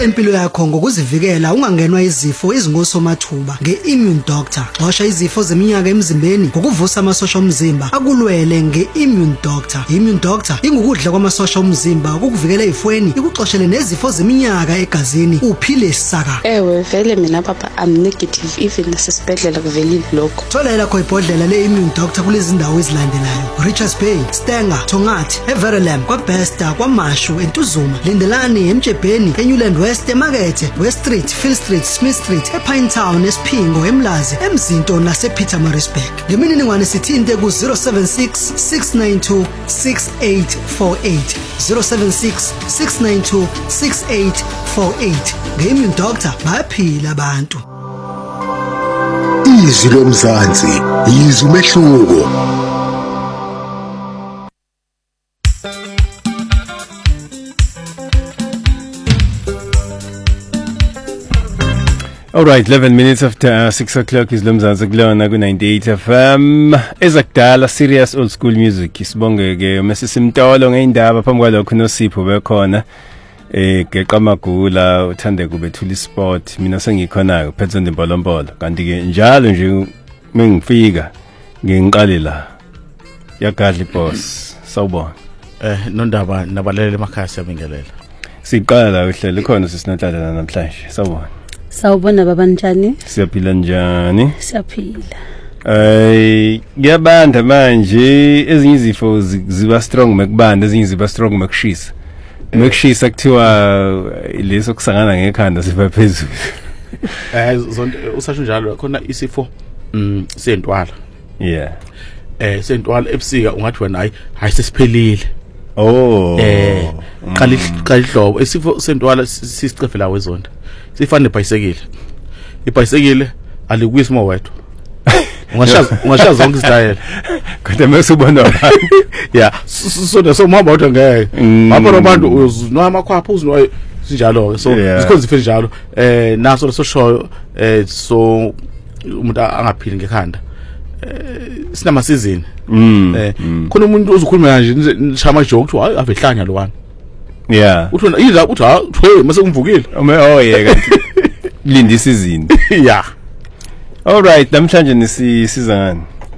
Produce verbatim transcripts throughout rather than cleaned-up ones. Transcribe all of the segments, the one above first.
impilo yakho ngokuzivikela ungangenwa izifo ezingosomathuba nge-Immune Doctor. Xosha izifo zeminyaka emzimbeni ngokuvusa amasosha omzimba akulwele nge-Immune Doctor. Immune Doctor ingukudla kwamasosha omzimba ukukuvikela ezifweni, ikuxoshele nezifo zeminyaka egazini uphile saka. Ewe vele mina papa I'm negative even nasesibhedlela kuvelile lokho. Thola lakho ibhodlela le-Immune Doctor kulezi ndawo ezilandelayo: Richards Bay, Stenger, Tongathi, Everlam, kwaBesta, kwaMashu, eNtuzuma, Lindelani, eMjebheni, eNewland West, eMakethe, West Street, Phil Street, Smith Street, ePinetown, eSphingo, eMlazi, eMzinto nasePietermaritzburg. Ngemininingwane sithinte ku zero seven six six nine two six eight four eight zero seven six six nine two six eight four eight. Nge-Immune Doctor bayaphila abantu. Izwi lomzansi, izwi umehluko. All right, eleven minutes after uh, six o'clock is Lomzansi Kulona ku ninety-eight F M. Ezakudala serious old school music. Isibongeke uMsisi Mtolo ngeindaba phambi kwalokho noSipho bekhona. Eh geqa magula uthande kubethula sport. Mina sengikhona uphethe ndimbolombola. Kanti ke njalo nje mengifika ngiqale la. Yagadli boss. Sawubona. Eh nondaba nabalele emakhaya siyabingelela. Siqala la uhlele khona sisinahlala namhlanje. Sawubona. Sawubona baba njani? Siyaphila njani? Siyaphila. Eh ngiyabanda manje ezinye izifo ziba strong makubanda, ezinye ziba strong makushisa. Makushisa kuthiwa leso kusangana ngekhanda siba phezulu. Eh zonke usasho njalo khona isifo mm sentwala. Yeah. Eh sentwala ebusika ungathi wena hayi hayi sesiphelile. Oh. Eh qali qali hlobo isifo sentwala sisicefela wezonto. Sifane ibhayisekile. Ibhayisekile alikuyisi mowethu. Ungashaza ungashaza zonke izitayela. Kodwa mesubona. Yeah, so so mama uthi ngeke. Mama nobantu uzunwa amakhwapha uzunwa sinjalo. So isikhozi ife njalo. Eh naso so show eh so umuntu angaphili ngekhanda. Eh sinama season. Eh khona umuntu uzokhuluma nje nishama joke uthi hayi avehlanya lo wani. Yeah. Uthi yiza uthi ha thwe mase kumvukile. Oh yeah kanti lindi season. Yeah. All right, namhlanje nisiza ngani?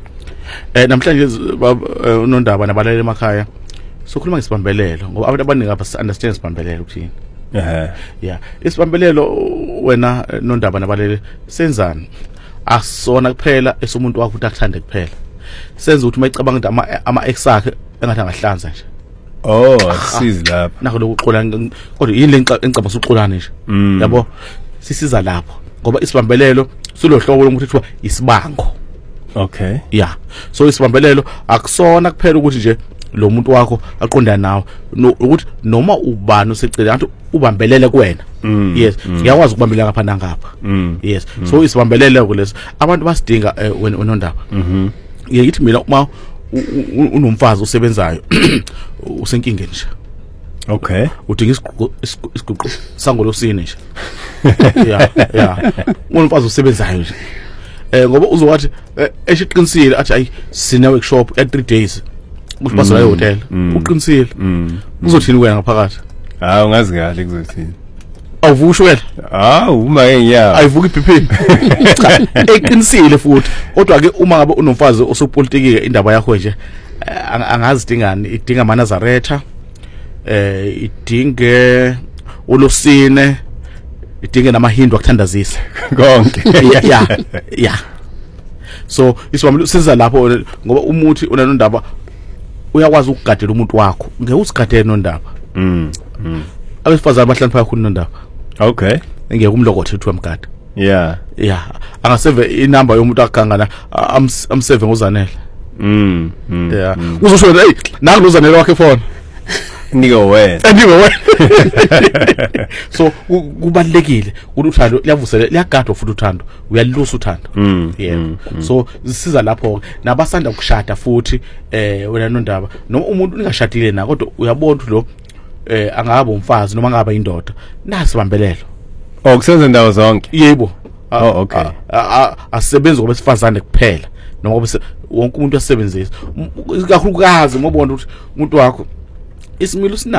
Eh namhlanje unondaba nabalele emakhaya. Sokhuluma ngesibambelelo ngoba abantu abaningi abasa understand isibambelelo ukuthini. Eh. Yeah. Isibambelelo wena nondaba nabalele senzani? Asona kuphela esomuntu wakho utakuthanda kuphela. Senza ukuthi mayicabanga ama ama ex akhe engathi angahlanza nje. Oh, akusizi lapha. Nakho lokuxolana kodwa yini engicaba sokuxolana nje. Yabo sisiza lapho ngoba isibambelelo silohlobo lomuntu kuthiwa isibango. Okay. Yeah. So isibambelelo akusona kuphela ukuthi nje lo muntu wakho aqondana nawe ukuthi noma ubani osecela ngathi ubambelele kuwena. Yes. Ngiyakwazi ukubambelela ngapha nangapha. Yes. So isibambelele kuleso abantu basidinga wena onondaba. Mhm. Ngiyithi mina uma unomfazi osebenzayo usenkingeni nje. Okay. Udinga isiquqo isiquqo sangolosini nje. Yeah, yeah. Unomfazi osebenzayo nje. Eh ngoba uzowathi eshiqinisile athi ayi sine workshop at three days. Usibasela ehotel. Uqinisile. Uzothini wena ngaphakathi? Ah ungazi kahle kuzothini. Awuvusho wena? Ah uma ngiya. Ayivuki iphiphi. Cha, eqinisile futhi. Kodwa ke uma ngabe unomfazi osopolitikike indaba yakho nje angazi dingani, idinga amaNazaretha. Eh idinge uLosine, idinge namaHindu akuthandazisa konke. Yeah, yeah. So isibamelo siza lapho ngoba umuthi unanondaba uyakwazi ukugadela umuntu wakho. Ngeke usigadele nondaba. Mm. Abesifazana bahlaniphaya kakhulu nondaba. Okay. Ngeke umlokothe ethu emgada. Yeah. Yeah. Angaseve inamba yomuntu akugangana amseve ngozanele. Mm. Yeah. Uzosho hey nangu lozanele wakhe phone. Niko wena. Niko wena. So kubalekile ukuthi uthando liyavusela liyagada futhi uthando uyalilusa uthando. Yeah. So sisiza lapho nabasanda ukushada futhi eh wena nondaba noma umuntu ungashadile na kodwa uyabona ukuthi lo eh angaba umfazi noma angaba indoda nasibambelelo. Oh kusenza indawo zonke. Yebo. Oh okay. Asebenza ngoba sifazane kuphela noma wonke umuntu uyasebenzisa. Kakhulukazi ngobona ukuthi umuntu wakho isimilo